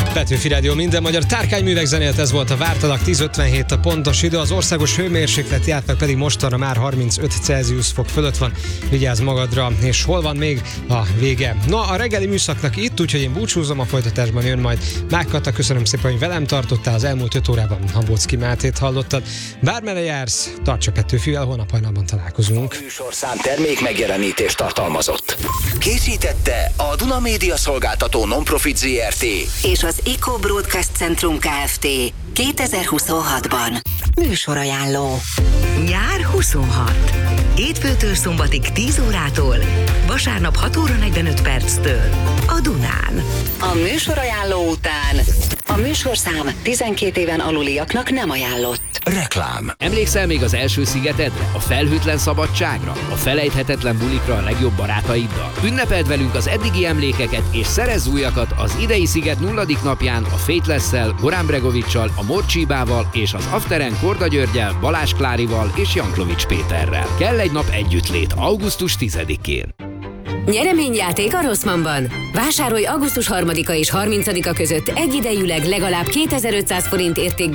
Petőfi Rádió minden magyar tárkányművek zenélt, ez volt a Vártalak, 10:57 a pontos idő, az országos hőmérséklet játnak pedig mostanra már 35 Celsius fok fölött van, vigyázz magadra, és hol van még a vége. Na, a reggeli műszaknak itt, úgyhogy én búcsúzom, a folytatásban jön majd Mák Kata, köszönöm szépen, hogy velem tartottál, az elmúlt 5 órában Habocki Mátét hallottad. Bármerre jársz, tarts a Petőfivel, holnap hajnalban találkozunk. A műsorszám termék megjelenítést tartalmazott. Készítette a Duna Média Szolgáltató Nonprofit Zrt. és az Eco Broadcast Centrum Kft. 2026-ban. Műsorajánló. Nyár 26. Hétfőtől szombatig 10 órától, vasárnap 6 óra 45 perctől a Dunán. A műsorajánló után a műsorszám 12 éven aluliaknak nem ajánlott. Reklám. Emlékszel még az első szigetedre, a felhőtlen szabadságra, a felejthetetlen bulikra a legjobb barátaiddal? Ünnepeld velünk az eddigi emlékeket és szerezz újakat az idei sziget 0. napján a Faithless-szel, Goran Bregovic-sal, a Morcsibával és az Afteren Korda Györgyel, Balázs Klárival és Janklovics Péterrel. Kell egy nap együttlét augusztus 10-én. Nyereményjáték a Rossmannban. Vásárolj augusztus 3-a és 30-a között egyidejűleg legalább 2500 forint értékben